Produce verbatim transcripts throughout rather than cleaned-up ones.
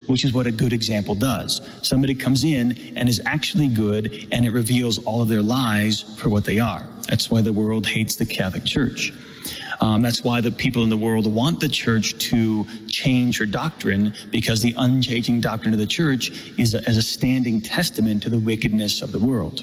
which is what a good example does. Somebody comes in and is actually good, and it reveals all of their lies for what they are. That's why the world hates the Catholic Church. Um, that's why the people in the world want the church to change her doctrine, because the unchanging doctrine of the church is a, is a standing testament to the wickedness of the world.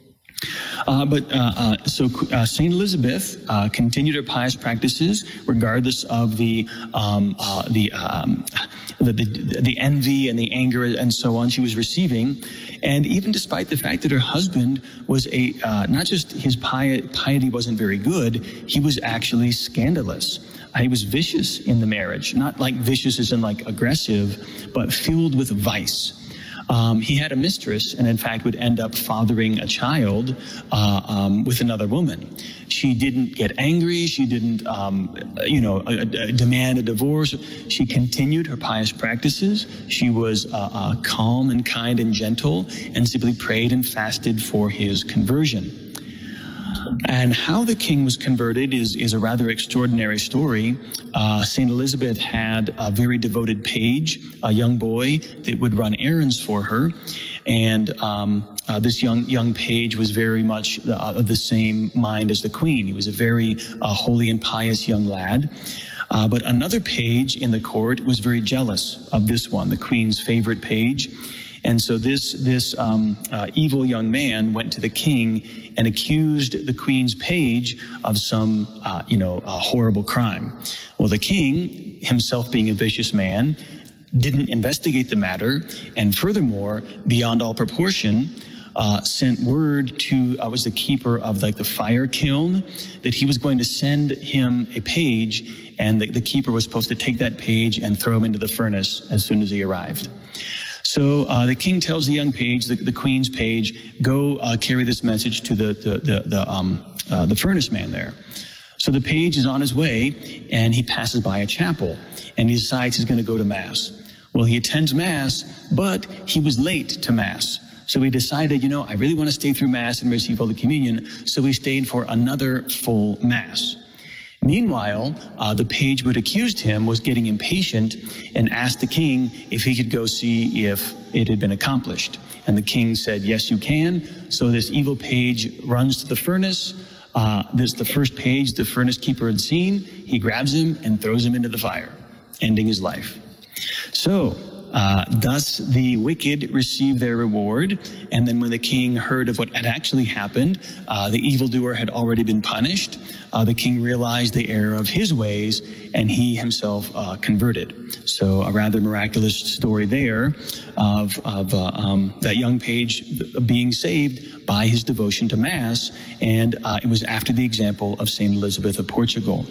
Uh, but uh, uh, so uh, Saint Elizabeth uh, continued her pious practices regardless of the um, uh, the, um, the the the envy and the anger and so on she was receiving, and even despite the fact that her husband was a uh, not just his pi- piety wasn't very good, he was actually scandalous. Uh, he was vicious in the marriage, not like vicious as in like aggressive, but filled with vice. Um, he had a mistress, and in fact would end up fathering a child uh, um, with another woman. She didn't get angry. She didn't, um, you know, uh, uh, demand a divorce. She continued her pious practices. She was uh, uh, calm and kind and gentle, and simply prayed and fasted for his conversion. And how the king was converted is, is a rather extraordinary story. Uh, Saint Elizabeth had a very devoted page, a young boy that would run errands for her. And um, uh, this young young page was very much uh, of the same mind as the queen. He was a very uh, holy and pious young lad. Uh, but another page in the court was very jealous of this one, the queen's favorite page. And so this this um, uh, evil young man went to the king and accused the queen's page of some, uh, you know, uh, horrible crime. Well, the king, himself being a vicious man, didn't investigate the matter, and furthermore, beyond all proportion, uh, sent word to, I uh, was the keeper of like the fire kiln, that he was going to send him a page, and the, the keeper was supposed to take that page and throw him into the furnace as soon as he arrived. So uh, the king tells the young page, the, the queen's page, go uh, carry this message to the the the, the, um, uh, the furnace man there. So the page is on his way, and he passes by a chapel, and he decides he's going to go to Mass. Well, he attends Mass, but he was late to Mass. So he decided, you know, I really want to stay through Mass and receive Holy Communion, so he stayed for another full Mass. Meanwhile, uh, the page who had accused him was getting impatient and asked the king if he could go see if it had been accomplished. And the king said, yes, you can. So this evil page runs to the furnace. Uh, this the first page the furnace keeper had seen. He grabs him and throws him into the fire, ending his life. So Uh, thus the wicked received their reward, and then when the king heard of what had actually happened, uh, the evildoer had already been punished. Uh, the king realized the error of his ways, and he himself uh, converted. So a rather miraculous story there of, of uh, um, that young page being saved by his devotion to Mass, and uh, it was after the example of Saint Elizabeth of Portugal.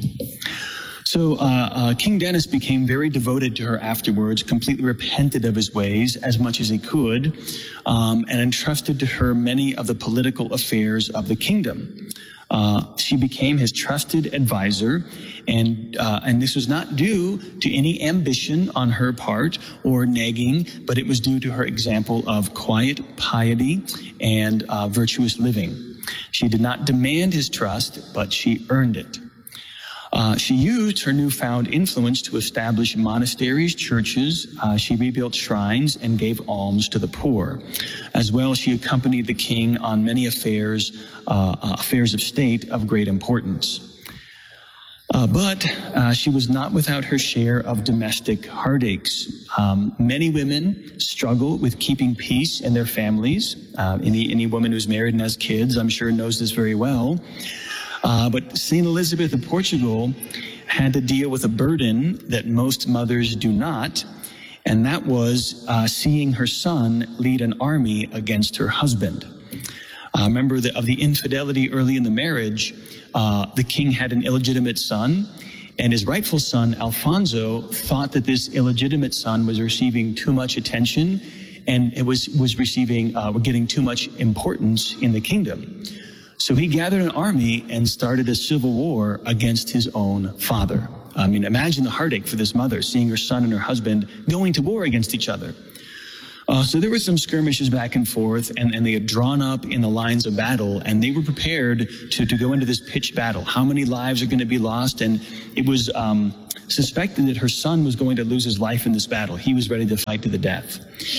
So uh, uh, King Denis became very devoted to her afterwards, completely repented of his ways as much as he could, um, and entrusted to her many of the political affairs of the kingdom. Uh, she became his trusted advisor, and uh, and this was not due to any ambition on her part or nagging, but it was due to her example of quiet piety and uh, virtuous living. She did not demand his trust, but she earned it. Uh, she used her newfound influence to establish monasteries, churches. Uh, she rebuilt shrines and gave alms to the poor. As well, she accompanied the king on many affairs, uh, uh, affairs of state of great importance. Uh, but uh, she was not without her share of domestic heartaches. Um, many women struggle with keeping peace in their families. Uh, any, any woman who's married and has kids, I'm sure, knows this very well. Uh, but Saint Elizabeth of Portugal had to deal with a burden that most mothers do not, and that was uh, seeing her son lead an army against her husband. Uh, remember the, of the infidelity early in the marriage, uh, the king had an illegitimate son, and his rightful son, Alfonso, thought that this illegitimate son was receiving too much attention, and it was, was receiving, uh, getting too much importance in the kingdom. So he gathered an army and started a civil war against his own father. I mean, imagine the heartache for this mother, seeing her son and her husband going to war against each other. Uh, so there were some skirmishes back and forth, and, and they had drawn up in the lines of battle, and they were prepared to, to go into this pitched battle. How many lives are going to be lost? And it was um, suspected that her son was going to lose his life in this battle. He was ready to fight to the death.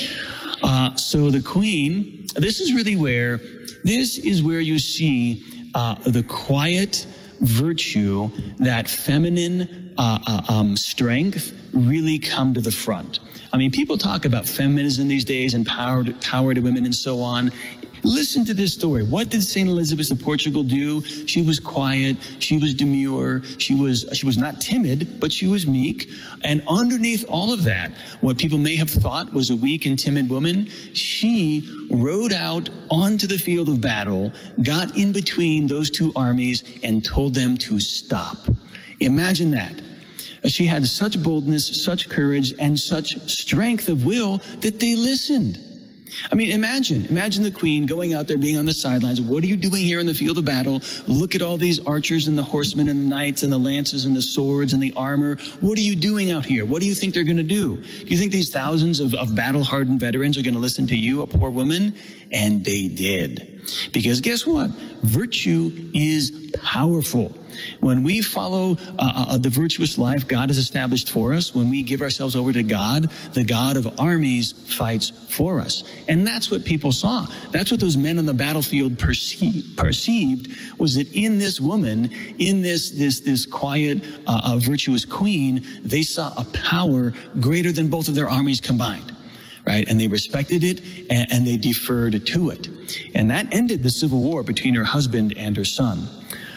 Uh, so the queen, this is really where, this is where you see uh, the quiet virtue, that feminine uh, uh, um, strength really come to the front. I mean, people talk about feminism these days and power to, power to women and so on. Listen to this story. What did Saint Elizabeth of Portugal do? She was quiet. She was demure. She was, she was not timid, but she was meek. And underneath all of that, what people may have thought was a weak and timid woman, she rode out onto the field of battle, got in between those two armies, and told them to stop. Imagine that. She had such boldness, such courage, and such strength of will that they listened. I mean, imagine, imagine the queen going out there being on the sidelines. What are you doing here in the field of battle? Look at all these archers and the horsemen and the knights and the lances and the swords and the armor. What are you doing out here? What do you think they're going to do? Do you think these thousands of, of battle-hardened veterans are going to listen to you, a poor woman? And they did. Because guess what? Virtue is powerful. When we follow uh, uh, the virtuous life God has established for us, when we give ourselves over to God, the God of armies fights for us. And that's what people saw. That's what those men on the battlefield perceived, perceived was that in this woman, in this, this, this quiet, uh, uh, virtuous queen, they saw a power greater than both of their armies combined. Right? And they respected it and, and they deferred to it. And that ended the civil war between her husband and her son.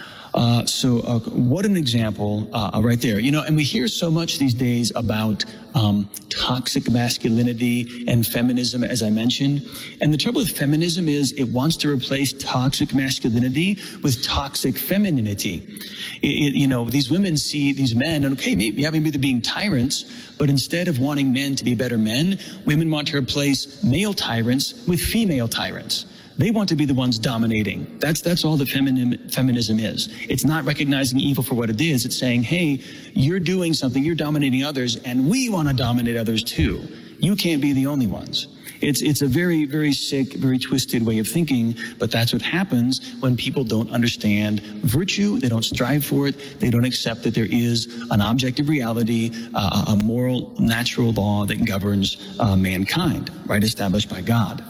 Uh, so uh, what an example uh, right there. You know, and we hear so much these days about um, toxic masculinity and feminism, as I mentioned. And the trouble with feminism is it wants to replace toxic masculinity with toxic femininity. It, it, you know, these women see these men, and okay, maybe, yeah, maybe they're being tyrants, but instead of wanting men to be better men, women want to replace male tyrants with female tyrants. They want to be the ones dominating. That's that's all that feminism, feminism is. It's not recognizing evil for what it is. It's saying, hey, you're doing something, you're dominating others, and we want to dominate others too. You can't be the only ones. It's it's a very, very sick, very twisted way of thinking, but that's what happens when people don't understand virtue, they don't strive for it, they don't accept that there is an objective reality, uh, a moral, natural law that governs uh, mankind, right, established by God.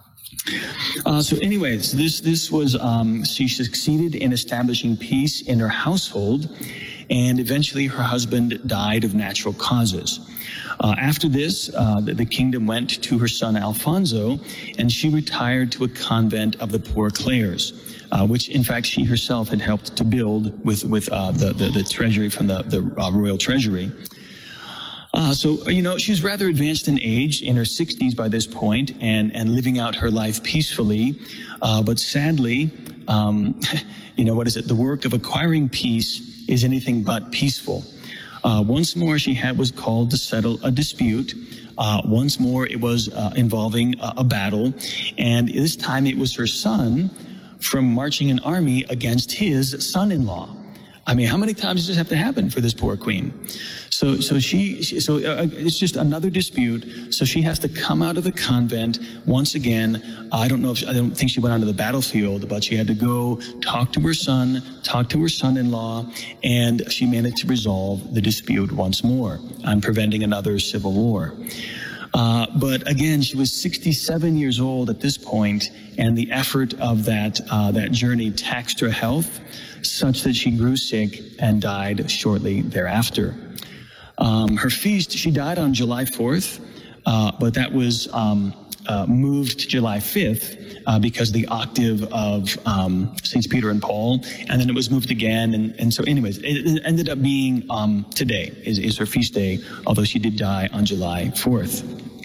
Uh, so anyways, this, this was, um, she succeeded in establishing peace in her household, and eventually her husband died of natural causes. Uh, after this, uh, the, the kingdom went to her son Alfonso, and she retired to a convent of the Poor Clares, uh, which in fact she herself had helped to build with, with uh, the, the, the treasury from the, the uh, royal treasury. Uh, so, you know, she's rather advanced in age, in her sixties by this point, and, and living out her life peacefully. Uh, but sadly, um, you know, what is it? The work of acquiring peace is anything but peaceful. Uh, once more, she had was called to settle a dispute. Uh, once more, it was uh, involving a, a battle. And this time it was her son from marching an army against his son-in-law. I mean, how many times does this have to happen for this poor queen? So, so she, she so uh, it's just another dispute. So she has to come out of the convent once again. I don't know if, I don't think she went onto the battlefield, but she had to go talk to her son, talk to her son-in-law, and she managed to resolve the dispute once more on preventing another civil war. Uh, but again, she was sixty-seven years old at this point, and the effort of that, uh, that journey taxed her health, such that she grew sick and died shortly thereafter. Um, her feast, she died on July fourth, uh, but that was um, uh, moved to July fifth uh, because the octave of um, Saints Peter and Paul, and then it was moved again. And, and so anyways, it, it ended up being um, today is, is her feast day, although she did die on July fourth.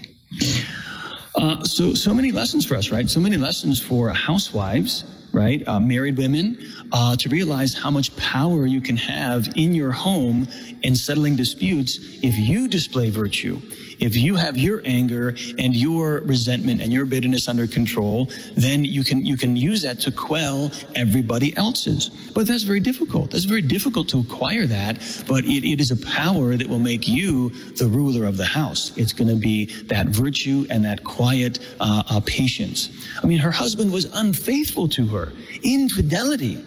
Uh, so, so many lessons for us, right? So many lessons for housewives, right? Uh, married women, uh, to realize how much power you can have in your home in settling disputes if you display virtue. If you have your anger and your resentment and your bitterness under control, then you can you can use that to quell everybody else's. But that's very difficult. That's very difficult to acquire that, but it, it is a power that will make you the ruler of the house. It's going to be that virtue and that quiet uh, uh, patience. I mean, her husband was unfaithful to her, infidelity.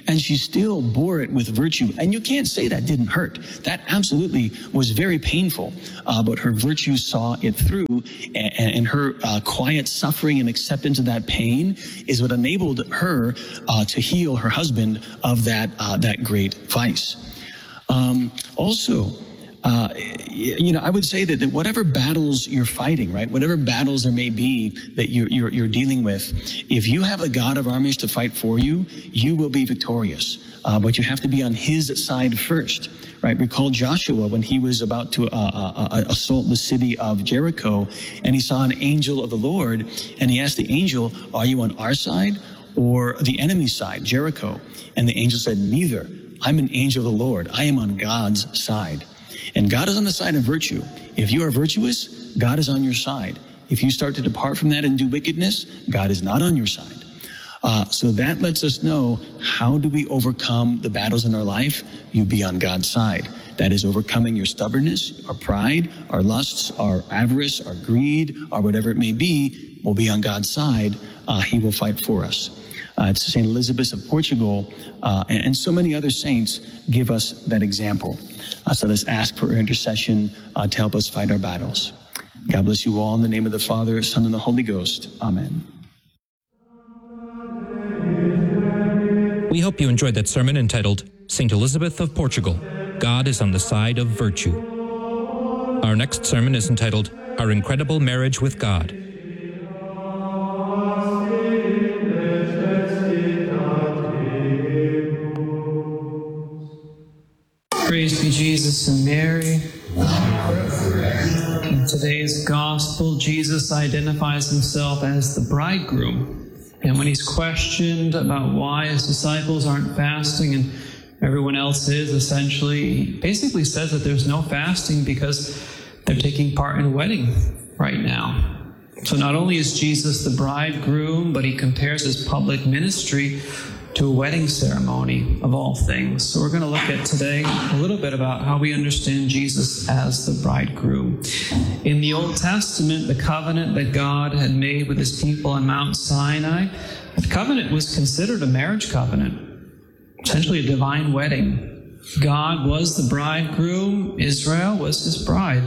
and she still bore it with virtue. And you can't say that didn't hurt. That absolutely was very painful, uh, but her virtue saw it through, and, and her uh, quiet suffering and acceptance of that pain is what enabled her uh, to heal her husband of that uh, that great vice. Um, also, Uh, you know, I would say that, that whatever battles you're fighting, right, whatever battles there may be that you're, you're, you're dealing with, if you have a God of armies to fight for you, you will be victorious. Uh, but you have to be on his side first, right? Recall Joshua when he was about to uh, uh, uh, assault the city of Jericho, and he saw an angel of the Lord, and he asked the angel, are you on our side or the enemy's side, Jericho? And the angel said, neither. I'm an angel of the Lord. I am on God's side. And God is on the side of virtue. If you are virtuous, God is on your side. If you start to depart from that and do wickedness, God is not on your side. Uh, so that lets us know, how do we overcome the battles in our life? You be on God's side. That is overcoming your stubbornness, our pride, our lusts, our avarice, our greed, or whatever it may be. We'll be on God's side. Uh, he will fight for us. Uh, it's Saint Elizabeth of Portugal, uh, and, and so many other saints give us that example. Uh, so let's ask for her intercession uh, to help us fight our battles. God bless you all in the name of the Father, Son, and the Holy Ghost. Amen. We hope you enjoyed that sermon entitled, Saint Elizabeth of Portugal, God is on the Side of Virtue. Our next sermon is entitled, Our Incredible Marriage with God. Praise be Jesus and Mary. In today's gospel, Jesus identifies himself as the bridegroom. And when he's questioned about why his disciples aren't fasting and everyone else is, essentially, he basically says that there's no fasting because they're taking part in a wedding right now. So not only is Jesus the bridegroom, but he compares his public ministry to a wedding ceremony of all things. So we're going to look at today a little bit about how we understand Jesus as the bridegroom. In the Old Testament, the covenant that God had made with his people on Mount Sinai, the covenant was considered a marriage covenant, essentially a divine wedding. God was the bridegroom, Israel was his bride.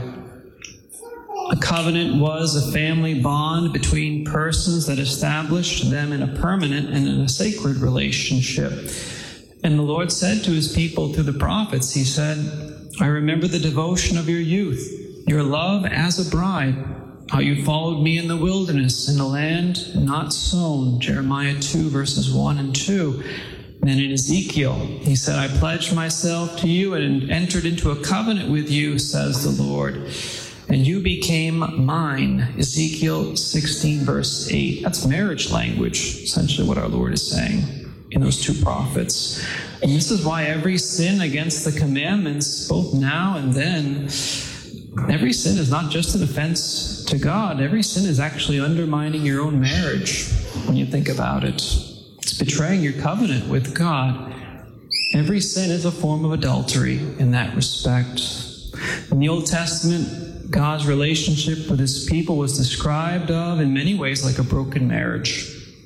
A covenant was a family bond between persons that established them in a permanent and in a sacred relationship. And the Lord said to his people through the prophets, he said, I remember the devotion of your youth, your love as a bride, how you followed me in the wilderness, in a land not sown, Jeremiah two, verses one and two. Then in Ezekiel, he said, I pledged myself to you and entered into a covenant with you, says the Lord. And you became mine, Ezekiel sixteen, verse eight. That's marriage language, essentially what our Lord is saying in those two prophets. And this is why every sin against the commandments, both now and then, every sin is not just an offense to God. Every sin is actually undermining your own marriage when you think about it. It's betraying your covenant with God. Every sin is a form of adultery in that respect. In the Old Testament, God's relationship with his people was described of in many ways like a broken marriage.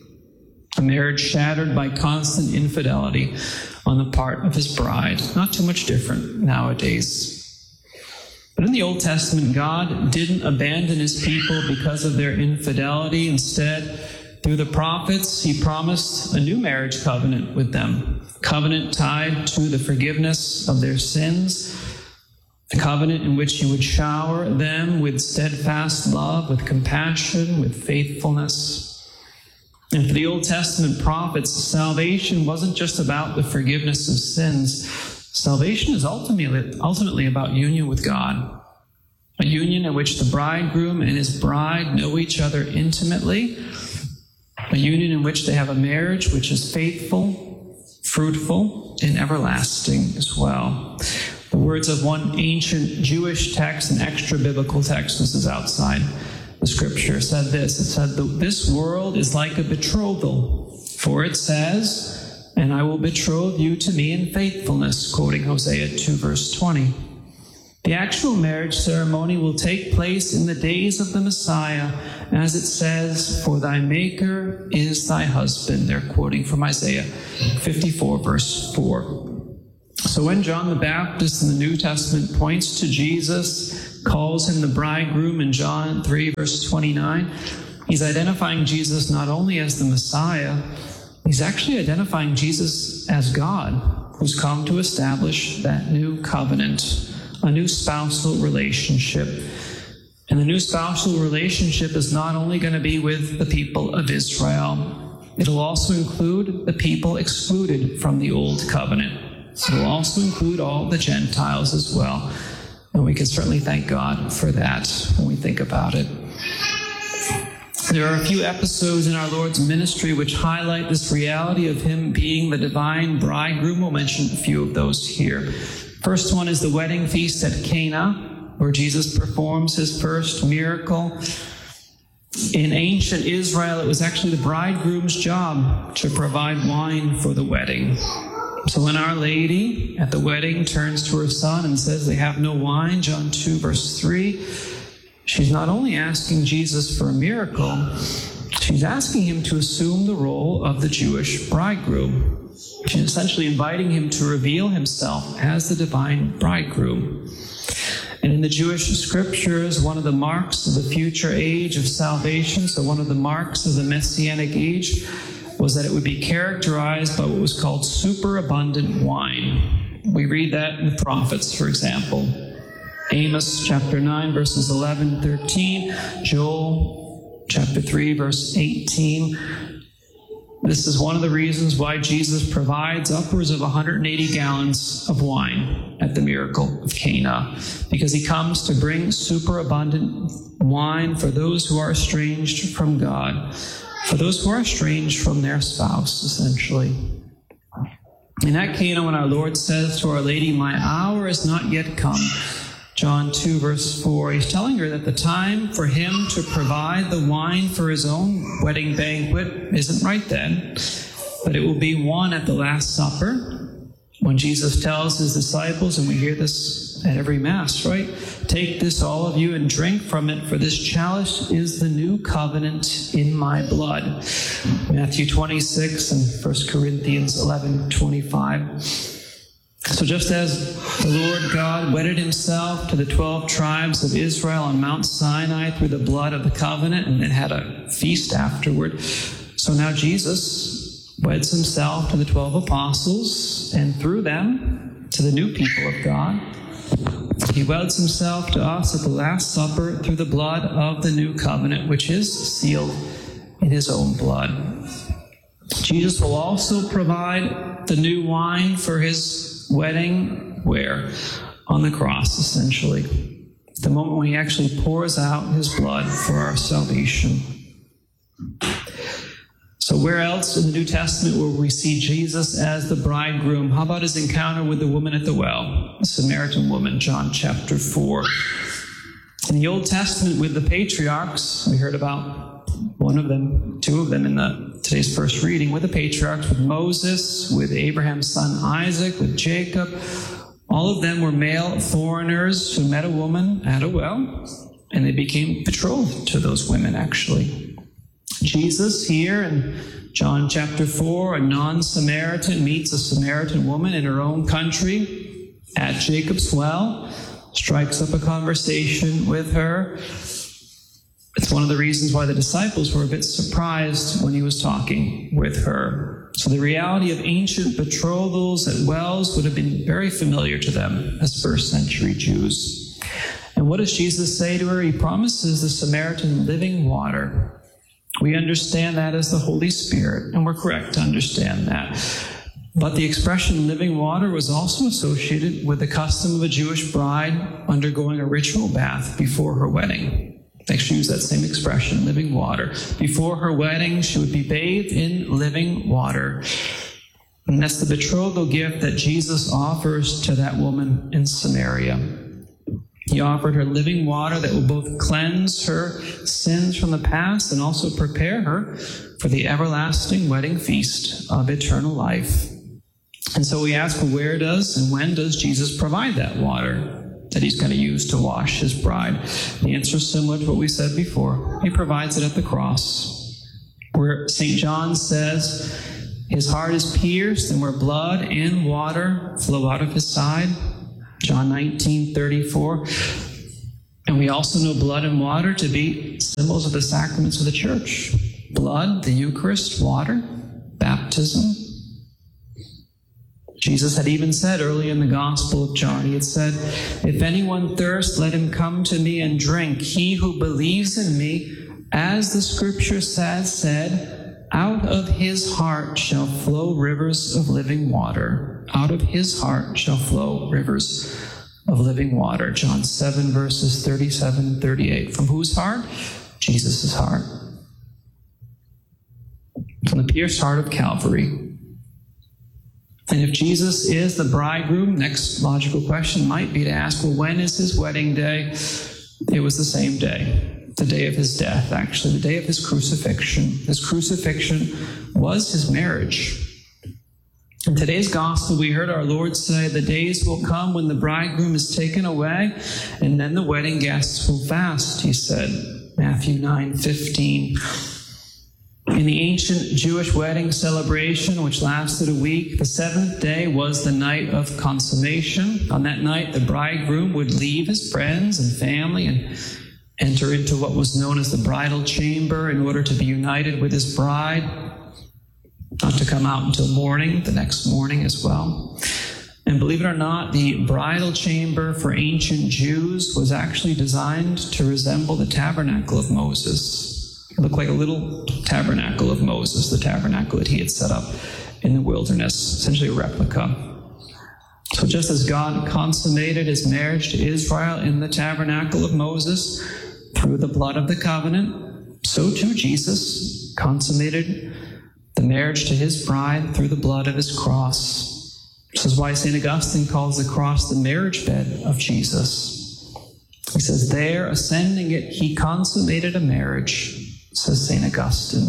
A marriage shattered by constant infidelity on the part of his bride. Not too much different nowadays. But in the Old Testament, God didn't abandon his people because of their infidelity. Instead, through the prophets, he promised a new marriage covenant with them. Covenant tied to the forgiveness of their sins. A covenant in which he would shower them with steadfast love, with compassion, with faithfulness. And for the Old Testament prophets, salvation wasn't just about the forgiveness of sins. Salvation is ultimately, ultimately about union with God. A union in which the bridegroom and his bride know each other intimately. A union in which they have a marriage which is faithful, fruitful, and everlasting as well. The words of one ancient Jewish text, an extra biblical text, this is outside the scripture, said this. It said, this world is like a betrothal, for it says, and I will betroth you to me in faithfulness, quoting Hosea two, verse twenty. The actual marriage ceremony will take place in the days of the Messiah, as it says, "For thy maker is thy husband." They're quoting from Isaiah fifty-four, verse four. So when John the Baptist in the New Testament points to Jesus, calls him the bridegroom in John three, verse twenty-nine, he's identifying Jesus not only as the Messiah, he's actually identifying Jesus as God, who's come to establish that new covenant, a new spousal relationship. And the new spousal relationship is not only going to be with the people of Israel, it'll also include the people excluded from the old covenant. It'll also include all the Gentiles as well. And we can certainly thank God for that when we think about it. There are a few episodes in our Lord's ministry which highlight this reality of him being the divine bridegroom. We'll mention a few of those here. First one is the wedding feast at Cana, where Jesus performs his first miracle. In ancient Israel, it was actually the bridegroom's job to provide wine for the wedding. So when Our Lady at the wedding turns to her son and says they have no wine, John two, verse three, she's not only asking Jesus for a miracle, she's asking him to assume the role of the Jewish bridegroom. She's essentially inviting him to reveal himself as the divine bridegroom. And in the Jewish scriptures, one of the marks of the future age of salvation, so one of the marks of the Messianic age, was that it would be characterized by what was called superabundant wine. We read that in the prophets, for example. Amos chapter nine, verses eleven and thirteen. Joel chapter three, verse eighteen. This is one of the reasons why Jesus provides upwards of one hundred eighty gallons of wine at the miracle of Cana, because he comes to bring superabundant wine for those who are estranged from God, for those who are estranged from their spouse, essentially. And at Cana, when our Lord says to Our Lady, "My hour is not yet come," John two, verse four, he's telling her that the time for him to provide the wine for his own wedding banquet isn't right then, but it will be one at the Last Supper, when Jesus tells his disciples, and we hear this at every Mass, right? "Take this, all of you, and drink from it, for this chalice is the new covenant in my blood." Matthew twenty-six and First Corinthians eleven, twenty-five. So just as the Lord God wedded himself to the twelve tribes of Israel on Mount Sinai through the blood of the covenant and then had a feast afterward, so now Jesus weds himself to the twelve apostles, and through them to the new people of God. He weds himself to us at the Last Supper through the blood of the new covenant, which is sealed in his own blood. Jesus will also provide the new wine for his wedding, where? On the cross, essentially. The moment when he actually pours out his blood for our salvation. So where else in the New Testament will we see Jesus as the bridegroom? How about his encounter with the woman at the well, the Samaritan woman, John chapter four. In the Old Testament with the patriarchs, we heard about one of them, two of them in the today's first reading, with the patriarchs, with Moses, with Abraham's son Isaac, with Jacob. All of them were male foreigners who met a woman at a well, and they became betrothed to those women, actually. Jesus here in John chapter four, a non-Samaritan meets a Samaritan woman in her own country at Jacob's well, strikes up a conversation with her. It's one of the reasons why the disciples were a bit surprised when he was talking with her. So the reality of ancient betrothals at wells would have been very familiar to them as first century Jews. And what does Jesus say to her? He promises the Samaritan living water. We understand that as the Holy Spirit, and we're correct to understand that. But the expression living water was also associated with the custom of a Jewish bride undergoing a ritual bath before her wedding. They use that same expression, living water. Before her wedding, she would be bathed in living water. And that's the betrothal gift that Jesus offers to that woman in Samaria. He offered her living water that will both cleanse her sins from the past and also prepare her for the everlasting wedding feast of eternal life. And so we ask, where does and when does Jesus provide that water? that he's going to use to wash his bride? The answer is similar to what we said before. He provides it at the cross, where Saint John says his heart is pierced and where blood and water flow out of his side. John nineteen thirty-four. And we also know blood and water to be symbols of the sacraments of the church. Blood, the Eucharist; water, baptism. Jesus had even said early in the Gospel of John, he had said, "If anyone thirst, let him come to me and drink. He who believes in me, as the scripture says, said, out of his heart shall flow rivers of living water." Out of his heart shall flow rivers of living water. John seven, verses thirty-seven and thirty-eight. From whose heart? Jesus' heart. From the pierced heart of Calvary. And if Jesus is the bridegroom, next logical question might be to ask, well, when is his wedding day? It was the same day, the day of his death, actually, the day of his crucifixion. His crucifixion was his marriage. In today's gospel, we heard our Lord say, the days will come when the bridegroom is taken away, and then the wedding guests will fast, he said. Matthew nine fifteen. In the ancient Jewish wedding celebration, which lasted a week, the seventh day was the night of consummation. On that night, the bridegroom would leave his friends and family and enter into what was known as the bridal chamber in order to be united with his bride, not to come out until morning, the next morning as well. And believe it or not, the bridal chamber for ancient Jews was actually designed to resemble the tabernacle of Moses. It looked like a little tabernacle of Moses, the tabernacle that he had set up in the wilderness, essentially a replica. So just as God consummated his marriage to Israel in the tabernacle of Moses through the blood of the covenant, so too Jesus consummated the marriage to his bride through the blood of his cross. This is why Saint Augustine calls the cross the marriage bed of Jesus. He says, there, ascending it, he consummated a marriage, says Saint Augustine.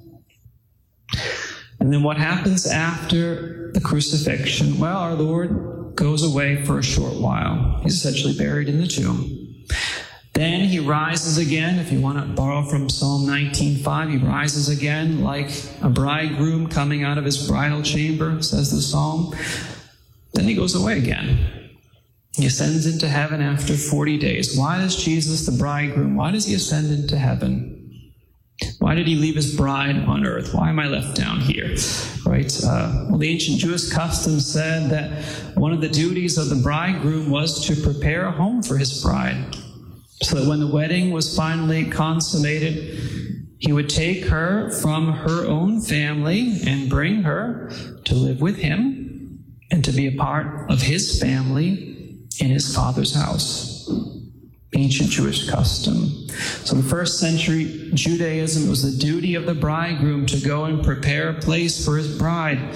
And then what happens after the crucifixion? Well, our Lord goes away for a short while. He's essentially buried in the tomb. Then he rises again. If you want to borrow from Psalm nineteen five, he rises again like a bridegroom coming out of his bridal chamber, says the psalm. Then he goes away again. He ascends into heaven after forty days. Why does Jesus, the bridegroom, why does he ascend into heaven? Why did he leave his bride on earth? Why am I left down here? Right? Uh, well, the ancient Jewish custom said that one of the duties of the bridegroom was to prepare a home for his bride, so that when the wedding was finally consummated, he would take her from her own family and bring her to live with him and to be a part of his family in his Father's house. Ancient Jewish custom. So in the first century Judaism, it was the duty of the bridegroom to go and prepare a place for his bride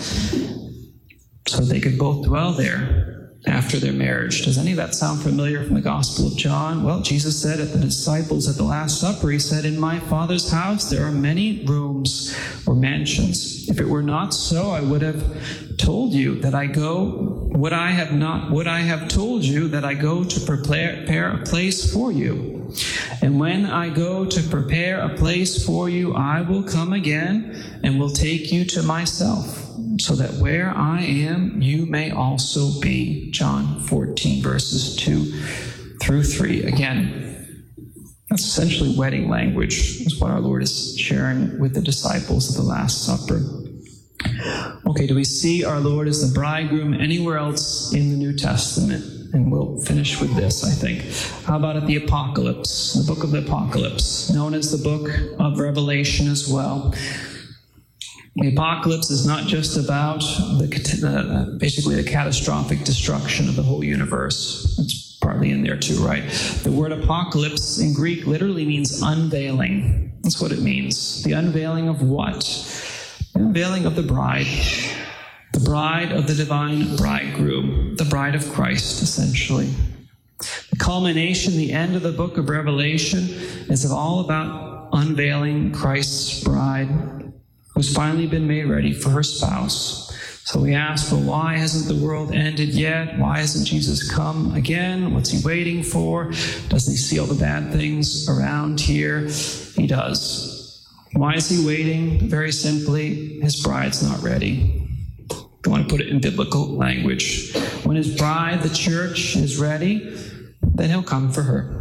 so they could both dwell there after their marriage. Does any of that sound familiar from the Gospel of John? Well, Jesus said at the disciples at the Last Supper, he said, in my Father's house there are many rooms or mansions. If it were not so, I would have told you that I go, would I have not, would I have told you that I go to prepare, prepare a place for you? And when I go to prepare a place for you, I will come again and will take you to myself, so that where I am, you may also be. John fourteen, verses two through three. Again, that's essentially wedding language, is what our Lord is sharing with the disciples at the Last Supper. Okay, do we see our Lord as the bridegroom anywhere else in the New Testament? And we'll finish with this, I think. How about at the Apocalypse, the book of the Apocalypse, known as the book of Revelation as well. The Apocalypse is not just about the, uh, basically the catastrophic destruction of the whole universe. It's partly in there too, right? The word apocalypse in Greek literally means unveiling. That's what it means. The unveiling of what? The unveiling of the bride. The bride of the divine bridegroom. The bride of Christ, essentially. The culmination, the end of the book of Revelation is all about unveiling Christ's bride, who's finally been made ready for her spouse. So we ask, well, why hasn't the world ended yet? Why hasn't Jesus come again? What's he waiting for? Doesn't he see all the bad things around here? He does. Why is he waiting? Very simply, his bride's not ready. If you want to put it in biblical language, when his bride, the church, is ready, then he'll come for her.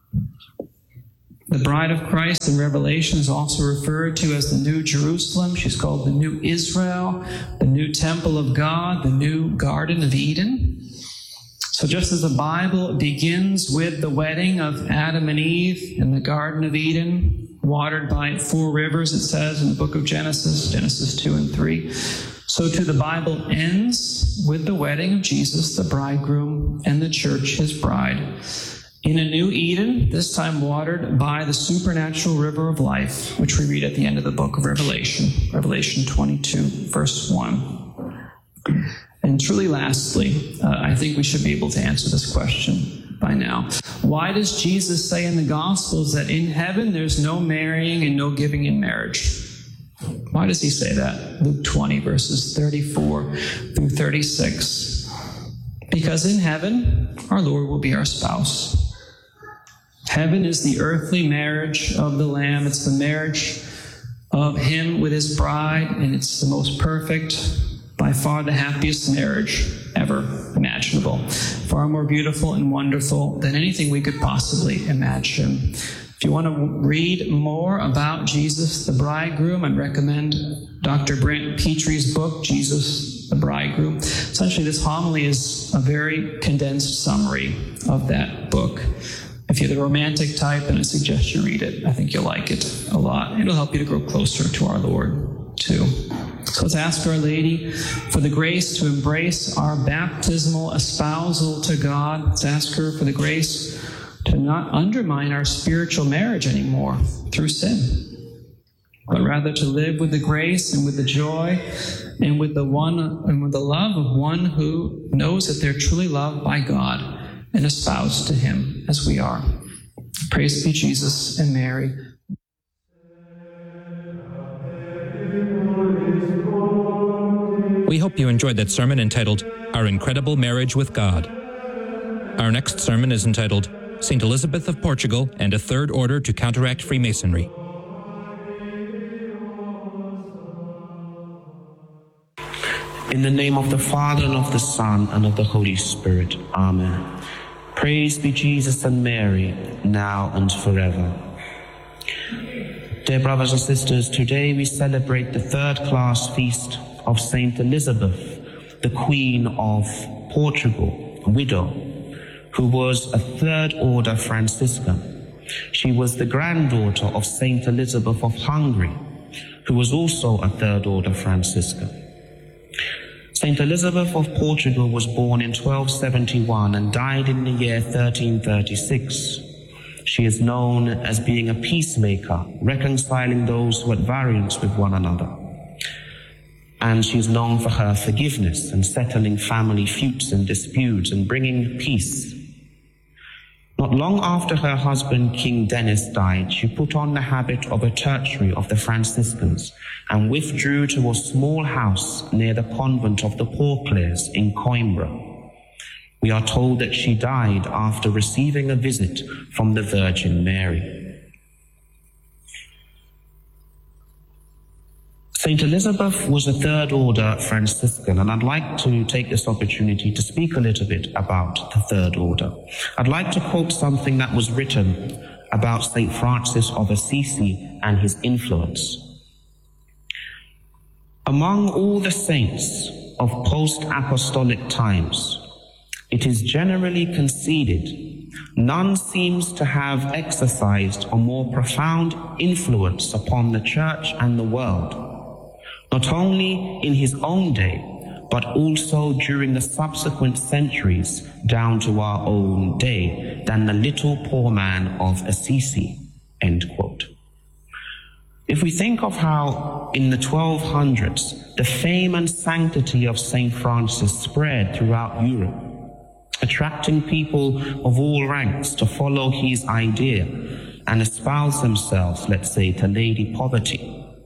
The bride of Christ in Revelation is also referred to as the New Jerusalem. She's called the New Israel, the new temple of God, the new Garden of Eden. So just as the Bible begins with the wedding of Adam and Eve in the Garden of Eden, watered by four rivers, it says in the book of Genesis, Genesis two and three, so too the Bible ends with the wedding of Jesus, the bridegroom, and the church, his bride, in a new Eden, this time watered by the supernatural river of life, which we read at the end of the book of Revelation, Revelation twenty-two, verse one. And truly, lastly, uh, I think we should be able to answer this question by now. Why does Jesus say in the Gospels that in heaven there's no marrying and no giving in marriage? Why does he say that? Luke twenty, verses thirty-four through thirty-six. Because in heaven, our Lord will be our spouse. Heaven is the earthly marriage of the Lamb. It's the marriage of him with his bride, and it's the most perfect, by far the happiest marriage ever imaginable. Far more beautiful and wonderful than anything we could possibly imagine. If you want to read more about Jesus, the bridegroom, I'd recommend Doctor Brent Petrie's book, Jesus, the Bridegroom. Essentially, this homily is a very condensed summary of that book. If you're the romantic type, then I suggest you read it. I think you'll like it a lot. It'll help you to grow closer to our Lord, too. So let's ask Our Lady for the grace to embrace our baptismal espousal to God. Let's ask her for the grace to not undermine our spiritual marriage anymore through sin, but rather to live with the grace and with the joy and with the one and with the love of one who knows that they're truly loved by God and espoused to him as we are. Praise be Jesus and Mary. We hope you enjoyed that sermon entitled, Our Incredible Marriage with God. Our next sermon is entitled, Saint Elizabeth of Portugal and a Third Order to Counteract Freemasonry. In the name of the Father, and of the Son, and of the Holy Spirit. Amen. Praise be Jesus and Mary, now and forever. Dear brothers and sisters, today we celebrate the third-class feast of Saint Elizabeth, the Queen of Portugal, widow, who was a third-order Franciscan. She was the granddaughter of Saint Elizabeth of Hungary, who was also a third-order Franciscan. Saint Elizabeth of Portugal was born in twelve seventy-one and died in the year thirteen thirty-six. She is known as being a peacemaker, reconciling those who are at variance with one another. And she is known for her forgiveness and settling family feuds and disputes and bringing peace. Not long after her husband, King Denis, died, she put on the habit of a tertiary of the Franciscans and withdrew to a small house near the convent of the Poorclares in Coimbra. We are told that she died after receiving a visit from the Virgin Mary. Saint Elizabeth was a third-order Franciscan, and I'd like to take this opportunity to speak a little bit about the Third Order. I'd like to quote something that was written about Saint Francis of Assisi and his influence. Among all the saints of post-apostolic times, it is generally conceded none seems to have exercised a more profound influence upon the Church and the world, not only in his own day, but also during the subsequent centuries down to our own day, than the little poor man of Assisi, end quote. If we think of how in the twelve hundreds, the fame and sanctity of Saint Francis spread throughout Europe, attracting people of all ranks to follow his idea and espouse themselves, let's say, to Lady Poverty.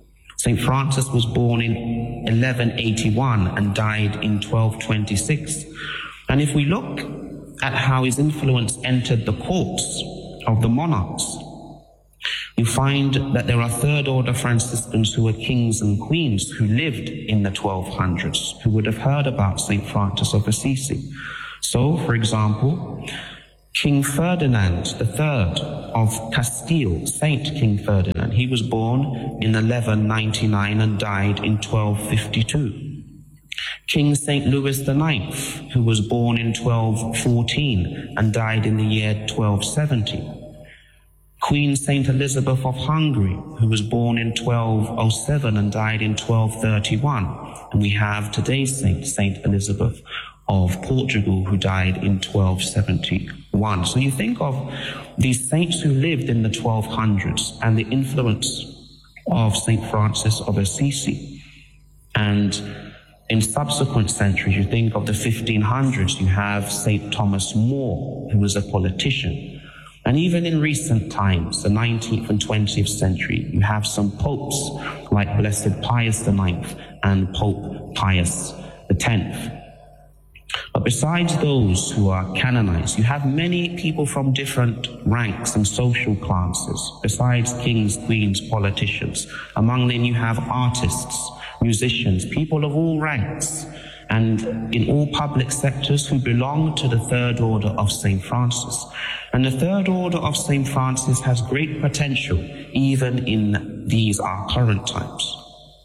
Saint Francis was born in eleven eighty-one and died in twelve twenty-six. And if we look at how his influence entered the courts of the monarchs, you find that there are third order Franciscans who were kings and queens who lived in the twelve hundreds, who would have heard about Saint Francis of Assisi. So, for example, King Ferdinand the Third of Castile, Saint King Ferdinand, he was born in eleven ninety-nine and died in twelve fifty-two. King Saint Louis the Ninth, who was born in twelve fourteen and died in the year twelve seventy. Queen Saint Elizabeth of Hungary, who was born in twelve oh seven and died in twelve thirty-one. And we have today's saint, Saint Elizabeth of Portugal, who died in twelve seventy-one. So you think of these saints who lived in the twelve hundreds and the influence of Saint Francis of Assisi. And in subsequent centuries, you think of the fifteen hundreds, you have Saint Thomas More, who was a politician. And even in recent times, the nineteenth and twentieth century, you have some popes like Blessed Pius the Ninth and Pope Pius the Tenth. But besides those who are canonized, you have many people from different ranks and social classes, besides kings, queens, politicians. Among them you have artists, musicians, people of all ranks, and in all public sectors who belong to the Third Order of Saint Francis. And the Third Order of Saint Francis has great potential even in these our current times.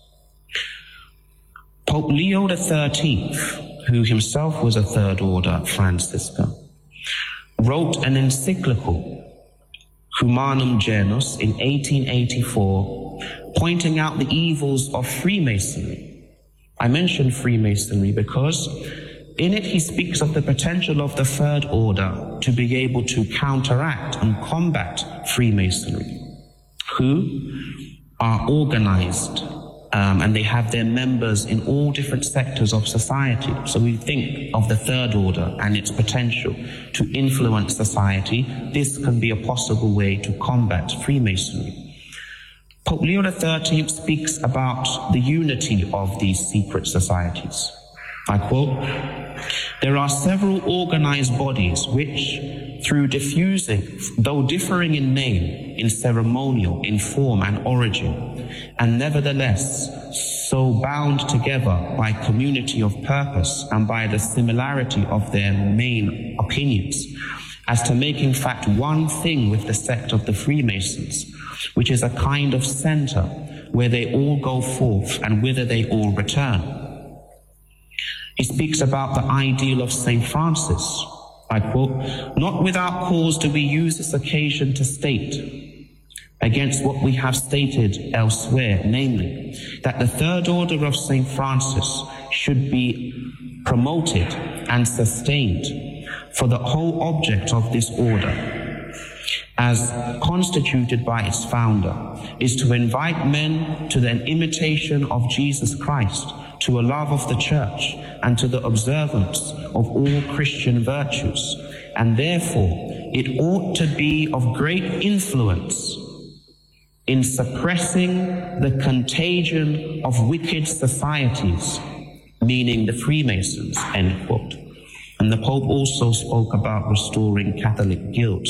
Pope Leo the Thirteenth, who himself was a Third Order Franciscan, wrote an encyclical, Humanum Genus, in eighteen eighty-four, pointing out the evils of Freemasonry. I mention Freemasonry because in it he speaks of the potential of the Third Order to be able to counteract and combat Freemasonry, who are organized um, and they have their members in all different sectors of society. So we think of the Third Order and its potential to influence society. This can be a possible way to combat Freemasonry. Pope Leo the Thirteenth speaks about the unity of these secret societies. I quote, "There are several organized bodies which, through diffusing, though differing in name, in ceremonial, in form and origin, and nevertheless so bound together by community of purpose and by the similarity of their main opinions, as to make in fact one thing with the sect of the Freemasons, which is a kind of center where they all go forth and whither they all return." He speaks about the ideal of Saint Francis. I quote, "Not without cause do we use this occasion to state, against what we have stated elsewhere, namely, that the Third Order of Saint Francis should be promoted and sustained, for the whole object of this order, as constituted by its founder, is to invite men to an imitation of Jesus Christ, to a love of the Church, and to the observance of all Christian virtues, and therefore it ought to be of great influence in suppressing the contagion of wicked societies," meaning the Freemasons, end quote. And the Pope also spoke about restoring Catholic guilds.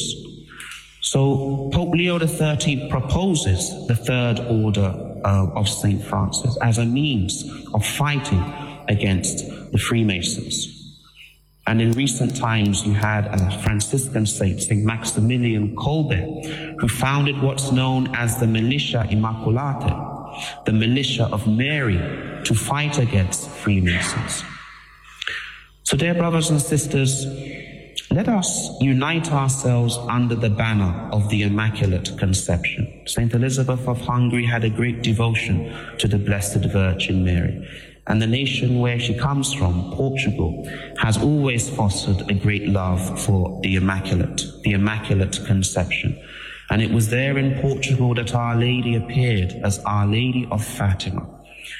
So Pope Leo the Thirteenth proposes the Third Order uh, of Saint Francis as a means of fighting against the Freemasons. And in recent times you had a Franciscan saint, Saint Maximilian Kolbe, who founded what's known as the Militia Immaculata, the militia of Mary, to fight against Freemasons. So dear brothers and sisters, let us unite ourselves under the banner of the Immaculate Conception. Saint Elizabeth of Hungary had a great devotion to the Blessed Virgin Mary. And the nation where she comes from, Portugal, has always fostered a great love for the Immaculate, the Immaculate Conception. And it was there in Portugal that Our Lady appeared as Our Lady of Fatima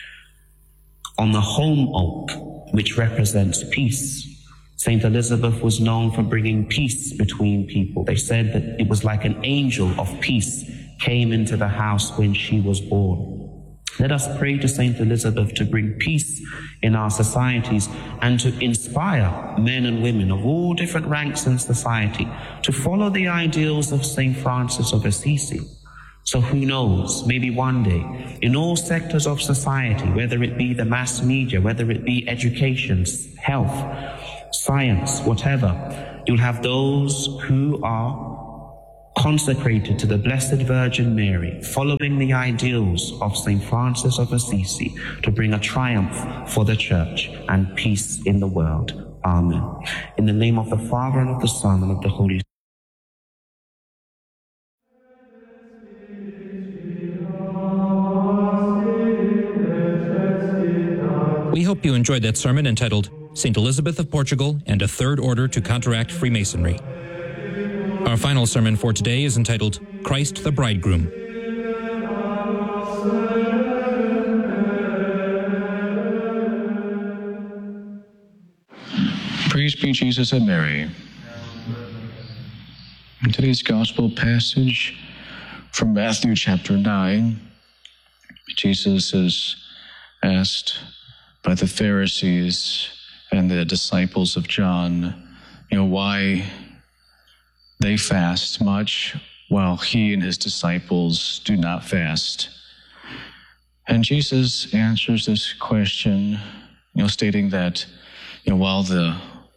on the holm oak, which represents peace. Saint Elizabeth was known for bringing peace between people. They said that it was like an angel of peace came into the house when she was born. Let us pray to Saint Elizabeth to bring peace in our societies and to inspire men and women of all different ranks in society to follow the ideals of Saint Francis of Assisi. So who knows, maybe one day, in all sectors of society, whether it be the mass media, whether it be education, health, science, whatever, you'll have those who are consecrated to the Blessed Virgin Mary, following the ideals of Saint Francis of Assisi to bring a triumph for the Church and peace in the world. Amen. In the name of the Father, and of the Son, and of the Holy Spirit. We hope you enjoyed that sermon entitled Saint Elizabeth of Portugal and a Third Order to Counteract Freemasonry. Our final sermon for today is entitled Christ the Bridegroom. Praise be Jesus and Mary. In today's gospel passage from Matthew chapter nine, Jesus is asked by the Pharisees and the disciples of John, you know, why they fast much while he and his disciples do not fast. And Jesus answers this question, you know, stating that, you know, while the,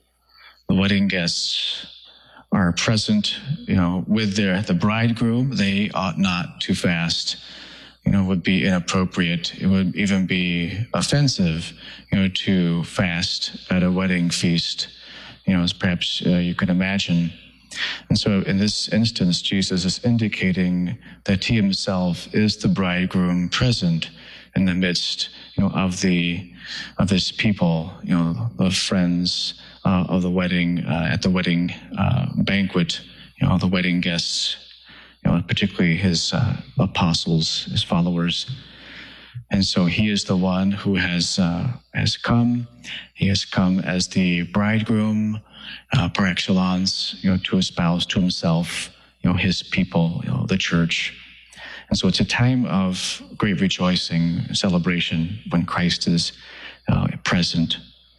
the wedding guests are present, you know, with their the bridegroom, they ought not to fast. You know, would be inappropriate. It would even be offensive, you know, to fast at a wedding feast, you know, as perhaps uh, you can imagine. And so in this instance, Jesus is indicating that he himself is the bridegroom present in the midst, you know, of the, of his people, you know, the friends uh, of the wedding, uh, at the wedding uh, banquet, you know, the wedding guests, you know, particularly his uh, apostles, his followers. And so he is the one who has uh, has come. He has come as the bridegroom uh, par excellence, you know, to espouse to himself, you know, his people, you know, the church. And so it's a time of great rejoicing, celebration when Christ is uh, present.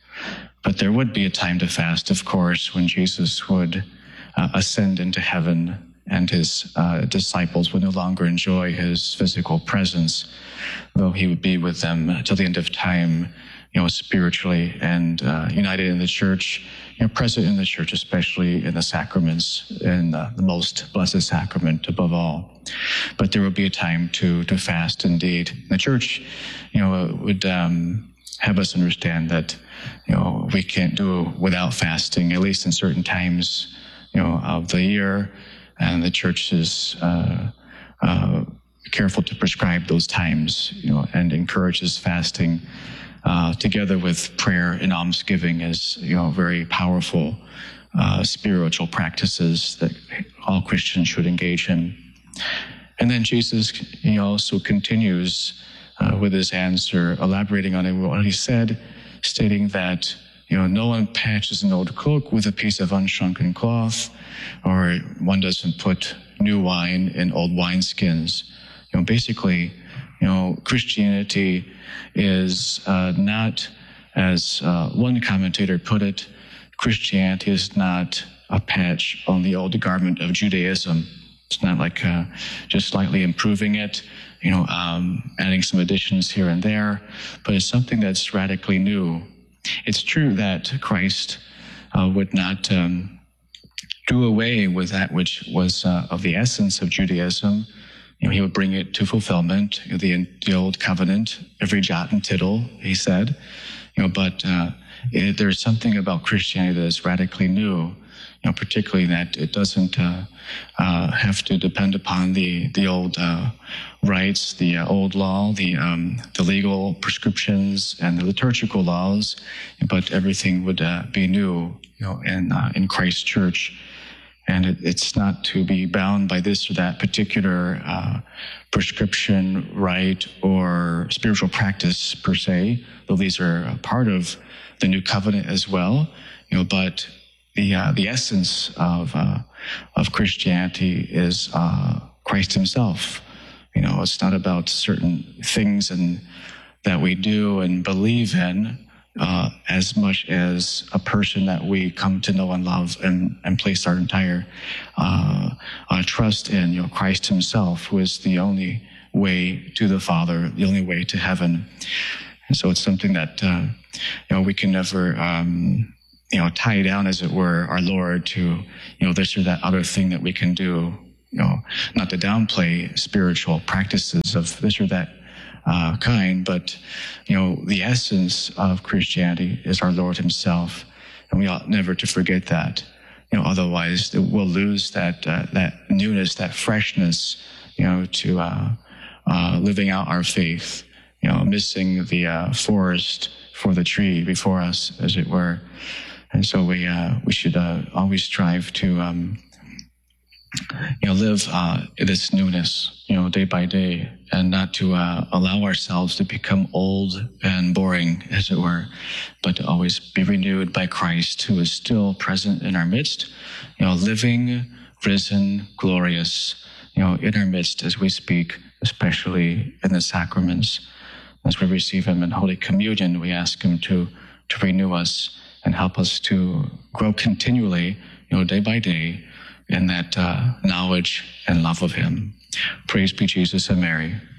But there would be a time to fast, of course, when Jesus would uh, ascend into heaven and his uh, disciples would no longer enjoy his physical presence, though he would be with them till the end of time, you know, spiritually and uh, united in the church, you know, present in the church, especially in the sacraments, in uh, the most blessed sacrament above all. But there would be a time to to fast indeed. The church, you know, would um, have us understand that, you know, we can't do without fasting, at least in certain times, you know, of the year. And the church is uh, uh, careful to prescribe those times, you know, and encourages fasting uh, together with prayer and almsgiving as, you know, very powerful uh, spiritual practices that all Christians should engage in. And then Jesus, he also continues uh, with his answer, elaborating on what he said, stating that, you know, no one patches an old cloak with a piece of unshrunken cloth, or one doesn't put new wine in old wineskins. You know, basically, you know, Christianity is uh, not, as uh, one commentator put it, Christianity is not a patch on the old garment of Judaism. It's not like uh, just slightly improving it, you know, um, adding some additions here and there, but it's something that's radically new. It's true that Christ uh, would not um, do away with that which was uh, of the essence of Judaism. You know, he would bring it to fulfillment, you know, the, the old covenant, every jot and tittle, he said. You know, but uh, it, there's something about Christianity that is radically new. You know, particularly that it doesn't uh, uh, have to depend upon the the old uh, rites, the uh, old law, the um, the legal prescriptions, and the liturgical laws, but everything would uh, be new, you know, in uh, in Christ's church, and it, it's not to be bound by this or that particular uh, prescription, rite, or spiritual practice per se, though these are a part of the new covenant as well, you know, but The uh, the essence of uh, of Christianity is uh, Christ Himself, you know, know, it's not about certain things and that we do and believe in, uh, as much as a person that we come to know and love and, and place our entire uh, uh, trust in, you know, Christ himself, who is the only way to the Father, the only way to heaven. And so it's something that, uh, you know, we can never, um, you know, tie down, as it were, our Lord to, you know, this or that other thing that we can do, you know, not to downplay spiritual practices of this or that uh, kind, but, you know, the essence of Christianity is our Lord himself. And we ought never to forget that, you know, otherwise we'll lose that, uh, that newness, that freshness, you know, to uh, uh, living out our faith, you know, missing the uh, forest for the tree before us, as it were. And so we uh, we should uh, always strive to, um, you know, live uh, this newness, you know, day by day, and not to uh, allow ourselves to become old and boring, as it were, but to always be renewed by Christ, who is still present in our midst, you know, living, risen, glorious, you know, in our midst as we speak, especially in the sacraments. As we receive him in Holy Communion, we ask him to, to renew us and help us to grow continually, you know, day by day in that uh, knowledge and love of him. Praise be Jesus and Mary.